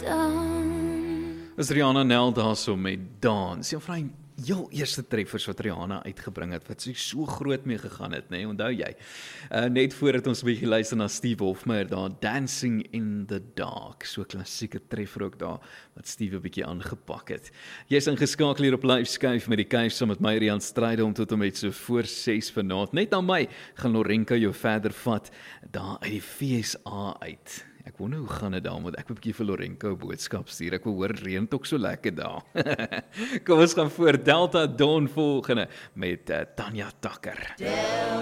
Is Rihanna Nel daar so met Dans. Een van die heel eerste treffers wat Rihanna uitgebring het, wat sy so groot mee gegaan het, nee, onthou jy? Net voordat ons 'n bietjie luister na Steve Hofmeyr daar, Dancing in the Dark, so klassieke treffer ook daar, wat Steve 'n bietjie aangepak het. Jy is ingeskakel hier op Live Skuif met die kuif saam met my Rian Strydom tot en met so voor 6 vanaand. Net na my gaan Lorenka jou verder vat, daar uit die FSA uit. Ek wonder hoe gaan dit daar, want ek wil 'n bietjie vir Lorenko 'n boodskap stuur. Ek wil hoor reën het ook so lekker daar. Kom ons gaan voor Delta Dawn volgende met Tanya Tucker.